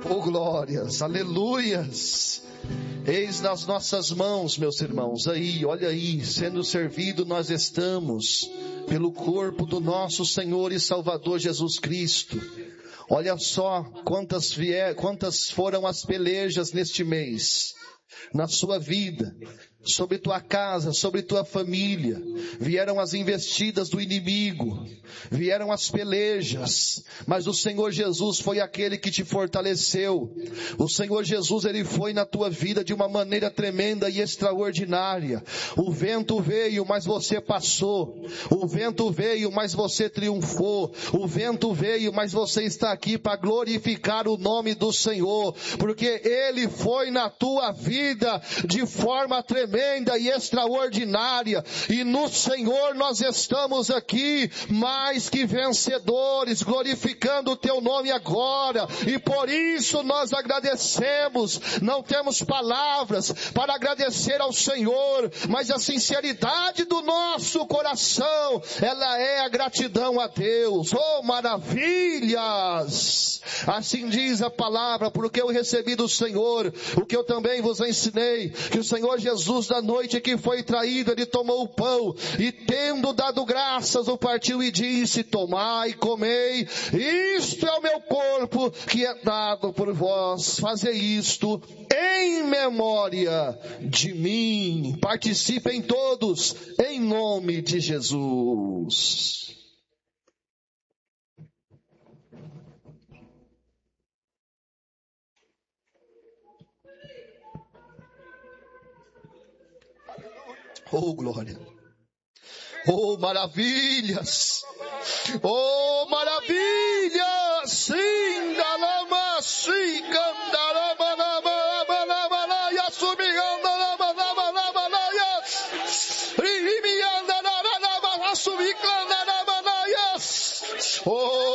Oh, glórias, aleluias. Eis nas nossas mãos, meus irmãos, aí, olha aí, sendo servido nós estamos pelo corpo do nosso Senhor e Salvador Jesus Cristo. Olha só quantas foram as pelejas neste mês, na sua vida, sobre tua casa, sobre tua família. Vieram as investidas do inimigo, vieram as pelejas, mas o Senhor Jesus foi aquele que te fortaleceu. O Senhor Jesus, Ele foi na tua vida de uma maneira tremenda e extraordinária. O vento veio, mas você passou. O vento veio, mas você triunfou. O vento veio, mas você está aqui para glorificar o nome do Senhor, porque Ele foi na tua vida de forma tremenda e extraordinária, e no Senhor nós estamos aqui mais que vencedores, glorificando o teu nome agora, e por isso nós agradecemos. Não temos palavras para agradecer ao Senhor, mas a sinceridade do nosso coração, ela é a gratidão a Deus. Oh, maravilhas! Assim diz a palavra, porque eu recebi do Senhor o que eu também vos ensinei, que o Senhor Jesus, da noite que foi traído, Ele tomou o pão e, tendo dado graças, o partiu e disse: tomai e comei, isto é o meu corpo que é dado por vós, fazei isto em memória de mim. Participem todos em nome de Jesus. Oh, glória. Oh, maravilhas. Oh, maravilhas. Sim, dalama, sim, candarama, nama, nama, nama, yasumiganda, nama, nama, nama, yas. Rimianda, nama, nama, asumiganda, nama, yas. Oh,